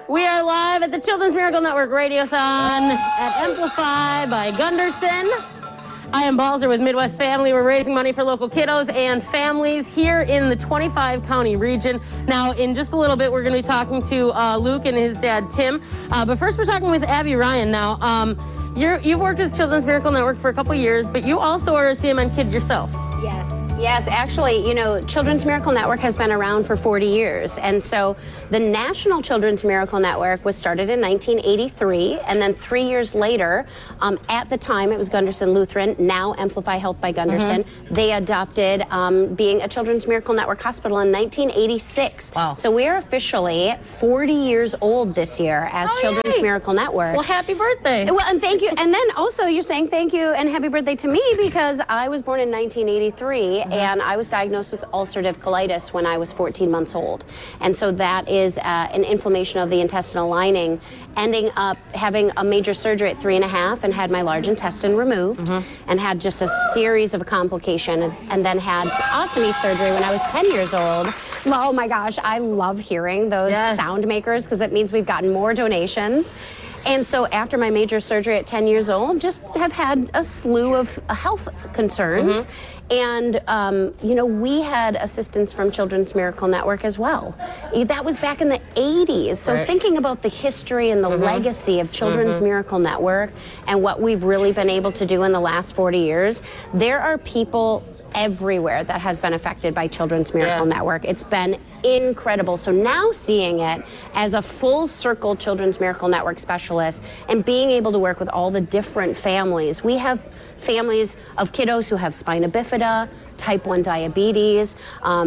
We are live at the Children's Miracle Network Radiothon at Amplify by Gunderson. I am Balzer with Midwest Family. We're raising money for local kiddos and families here in the 25-county region. Now, in just a little bit, we're going to be talking to Luke and his dad, Tim. But first, we're talking with Abby Ryan. Now, you've worked with Children's Miracle Network for a couple years, but you also are a CMN kid yourself. Yes, actually, you know, Children's Miracle Network has been around for 40 years. And so the National Children's Miracle Network was started in 1983. And then 3 years later, at the time, it was Gunderson Lutheran, now Amplify Health by Gunderson. Mm-hmm. They adopted being a Children's Miracle Network hospital in 1986. Wow. So we are officially 40 years old this year as Children's Miracle Network. Well, happy birthday. Well, and thank you. And then also you're saying thank you and happy birthday to me because I was born in 1983. And I was diagnosed with ulcerative colitis when I was 14 months old. And so that is an inflammation of the intestinal lining, ending up having a major surgery at 3.5 and had my large intestine removed and had just a series of complications and then had ostomy surgery when I was 10 years old. Oh my gosh, I love hearing those sound makers because it means we've gotten more donations. And so after my major surgery at 10 years old, just have had a slew of health concerns. And, you know, we had assistance from Children's Miracle Network as well. That was back in the 80s. So thinking about the history and the legacy of Children's Miracle Network and what we've really been able to do in the last 40 years, there are people everywhere that has been affected by Children's Miracle Network. It's been incredible. So now seeing it as a full circle Children's Miracle Network specialist and being able to work with all the different families. We have families of kiddos who have spina bifida, type 1 diabetes,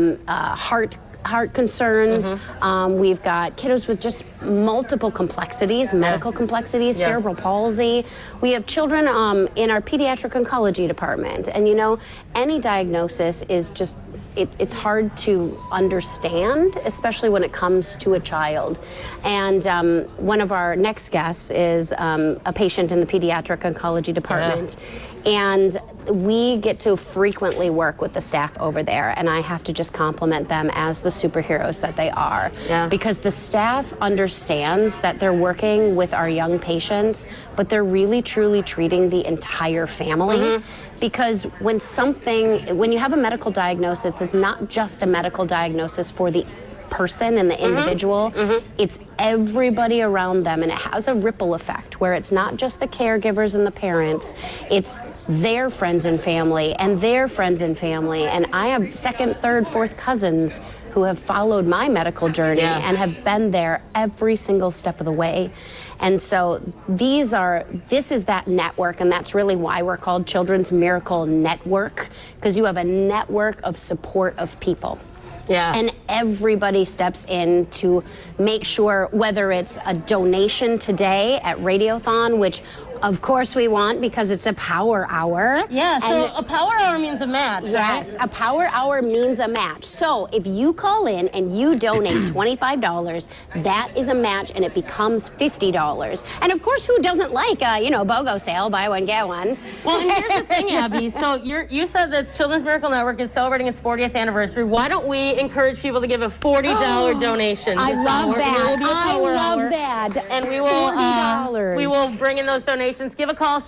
heart concerns. We've got kiddos with just multiple complexities, medical complexities, cerebral palsy. We have children in our pediatric oncology department. And you know, any diagnosis is just, it's hard to understand, especially when it comes to a child. And one of our next guests is a patient in the pediatric oncology department. And we get to frequently work with the staff over there, and I have to just compliment them as the superheroes that they are. Because the staff understands that they're working with our young patients, but they're really truly treating the entire family. Because when you have a medical diagnosis, it's not just a medical diagnosis for the person and the individual, it's everybody around them, and it has a ripple effect where it's not just the caregivers and the parents, it's their friends and family and their friends and family. And I have second, third, fourth cousins who have followed my medical journey and have been there every single step of the way. And so this is that network, and that's really why we're called Children's Miracle Network, because you have a network of support of people. And everybody steps in to make sure, whether it's a donation today at Radiothon, which of course we want because it's a power hour. So a power hour means a match, Yes, a power hour means a match. So if you call in and you donate $25, that is a match and it becomes $50. And of course, who doesn't like a, BOGO sale, buy one, get one? Well, and here's the thing, Abby. So you said that Children's Miracle Network is celebrating its 40th anniversary. Why don't we encourage people to give a $40 donation? I love that. I love that. And we will bring in those donations. Give a call,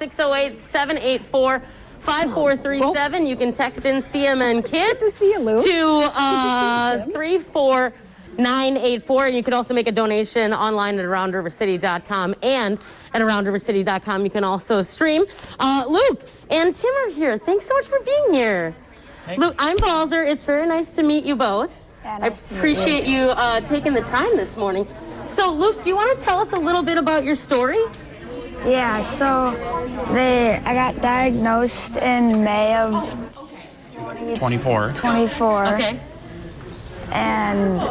608-784-5437. You can text in CMN Kids to 34984, and you can also make a donation online at AroundRiverCity.com, and at AroundRiverCity.com you can also stream. Luke and Tim are here. Thanks so much for being here. Luke, I'm Balzer. It's very nice to meet you both. I appreciate you taking the time this morning. So, Luke, do you want to tell us a little bit about your story? Yeah, so I got diagnosed in May of 24. Okay. And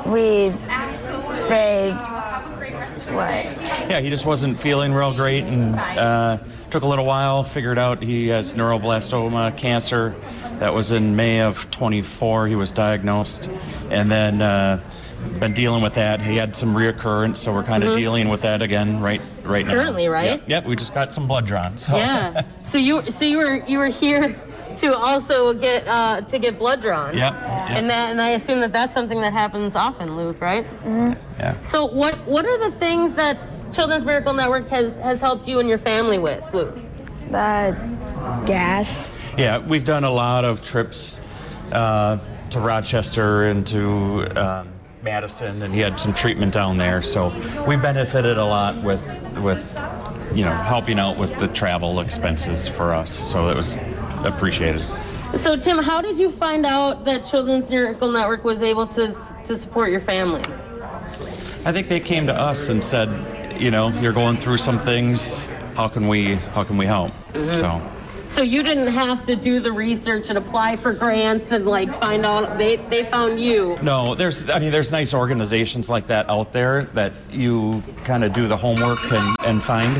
Yeah, he just wasn't feeling real great, and took a little while, figured out he has neuroblastoma cancer. That was in May of 24 he was diagnosed, and then been dealing with that. He had some reoccurrence, so we're kind of dealing with that again right now. Currently, right? Yep, we just got some blood drawn. So. Yeah. So you were here to also get blood drawn. Yep. And I assume that's something that happens often, Luke, right? Yeah. So what are the things that Children's Miracle Network has helped you and your family with, Luke? The gas. Yeah, we've done a lot of trips to Rochester and to Madison, and he had some treatment down there. So we benefited a lot with helping out with the travel expenses for us. So it was appreciated. So Tim, how did you find out that Children's Miracle Network was able to support your family? I think they came to us and said, you're going through some things. How can we help? So you didn't have to do the research and apply for grants and find out. They found you. No, there's nice organizations like that out there that you kind of do the homework and find.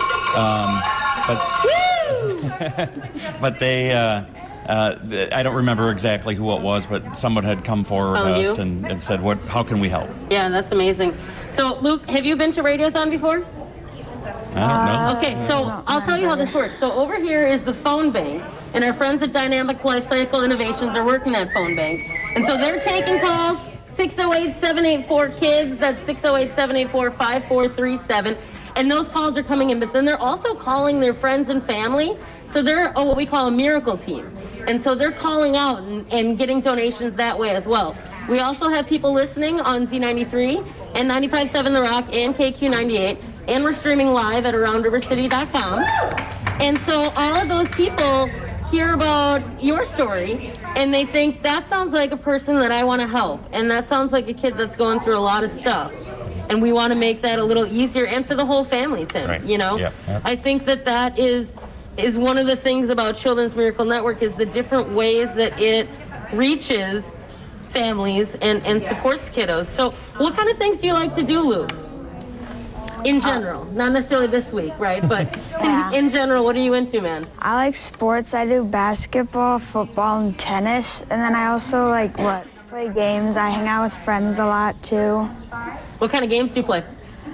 But they, I don't remember exactly who it was, but someone had come forward to us and said, how can we help? Yeah, that's amazing. So Luke, have you been to Radiothon before? I don't know. Okay, so I'll tell you how this works. So over here is the phone bank, and our friends at Dynamic Life Cycle Innovations are working that phone bank. And so they're taking calls, 608-784-KIDS, that's 608-784-5437, and those calls are coming in, but then they're also calling their friends and family, so they're what we call a miracle team. And so they're calling out and getting donations that way as well. We also have people listening on Z93 and 95.7 The Rock and KQ98, and we're streaming live at AroundRiverCity.com. And so all of those people hear about your story, and they think, that sounds like a person that I want to help, and that sounds like a kid that's going through a lot of stuff. And we want to make that a little easier, and for the whole family, Tim, Right. Yeah. I think that is one of the things about Children's Miracle Network is the different ways that it reaches families and supports kiddos. So what kind of things do you like to do, Luke? In general, not necessarily this week, right? But in general, what are you into, man? I like sports. I do basketball, football, and tennis. And then I also play games. I hang out with friends a lot too. What kind of games do you play?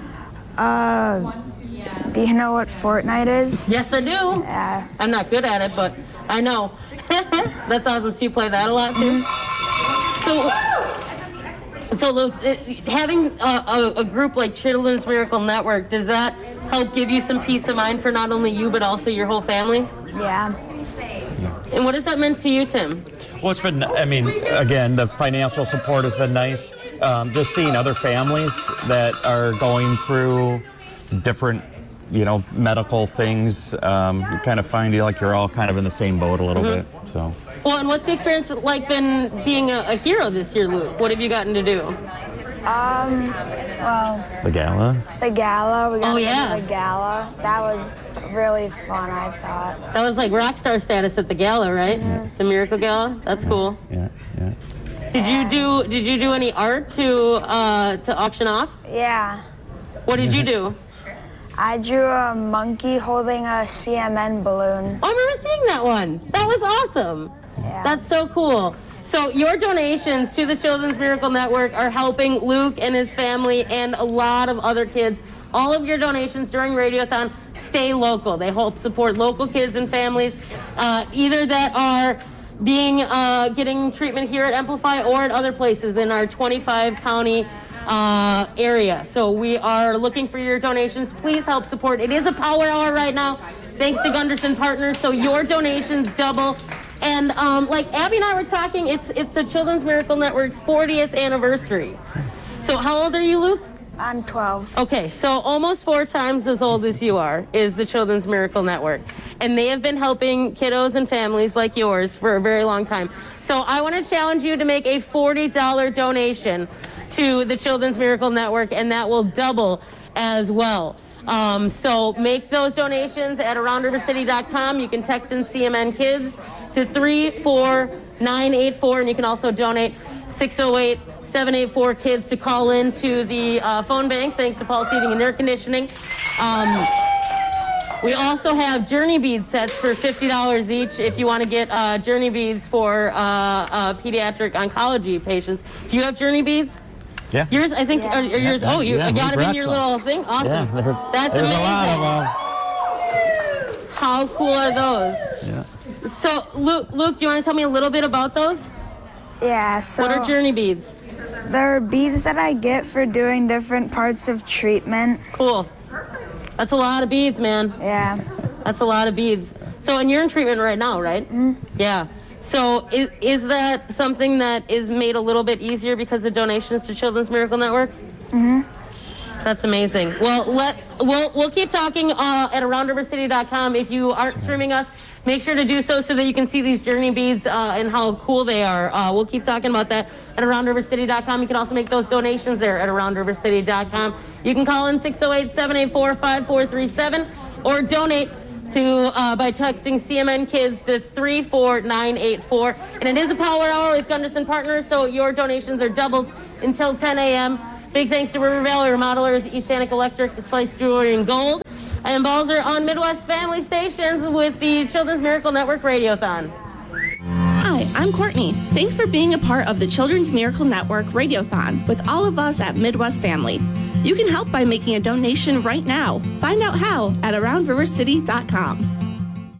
Do you know what Fortnite is? Yes, I do. Yeah. I'm not good at it, but I know. That's awesome. So you play that a lot too? So Luke, having a group like Children's Miracle Network, does that help give you some peace of mind for not only you, but also your whole family? Yeah. And what has that meant to you, Tim? Well, it's been, again, the financial support has been nice. Just seeing other families that are going through different, medical things, you kind of find you're all kind of in the same boat a little bit, so. Well, and what's the experience like been being a hero this year, Luke? What have you gotten to do? The gala? The gala. We got to yeah. go to the gala. That was really fun, I thought. That was like rock star status at the gala, right? The Miracle Gala. That's cool. Yeah. Did you do any art to auction off? Yeah. What did you do? I drew a monkey holding a CMN balloon. Oh, I remember seeing that one. That was awesome. Yeah. That's so cool. So your donations to the Children's Miracle Network are helping Luke and his family and a lot of other kids. All of your donations during Radiothon stay local. They help support local kids and families, either that are getting treatment here at Amplify or at other places in our 25 county area. So we are looking for your donations. Please help support. It is a power hour right now, thanks to Gunderson Partners. So your donations double. And like Abby and I were talking, it's the Children's Miracle Network's 40th anniversary. So how old are you, Luke? I'm 12. Okay, so almost 4 times as old as you are is the Children's Miracle Network. And they have been helping kiddos and families like yours for a very long time. So I want to challenge you to make a $40 donation to the Children's Miracle Network, and that will double as well. So make those donations at AroundRiverCity.com. You can text in CMN Kids to 34984, and you can also donate 608-784-KIDS to call in to the phone bank, thanks to Paul's Heating and Air Conditioning. We also have journey bead sets for $50 each if you want to get journey beads for pediatric oncology patients. Do you have journey beads? Yeah. Yours, I think, are yours. Oh, you got them in your little thing? Awesome. Yeah, That's there's amazing. a lot of them. How cool are those? Yeah. So, Luke, do you want to tell me a little bit about those? Yeah, so What are journey beads? there are beads that I get for doing different parts of treatment. Cool. That's a lot of beads, man. Yeah. That's a lot of beads. So, and you're in treatment right now, right? Yeah. So, is that something that is made a little bit easier because of donations to Children's Miracle Network? That's amazing. Well, we'll keep talking at AroundRiverCity.com. If you aren't streaming us, make sure to do so that you can see these journey beads and how cool they are. We'll keep talking about that at AroundRiverCity.com. You can also make those donations there at AroundRiverCity.com. You can call in 608-784-5437 or donate to by texting CMN Kids to 34984. And it is a power hour with Gunderson Partners, so your donations are doubled until 10 a.m. Big thanks to River Valley Remodelers, East Sanic Electric, Slice Jewelry and Gold. I am Balzer on Midwest Family Stations with the Children's Miracle Network Radiothon. Hi, I'm Courtney. Thanks for being a part of the Children's Miracle Network Radiothon with all of us at Midwest Family. You can help by making a donation right now. Find out how at AroundRiverCity.com.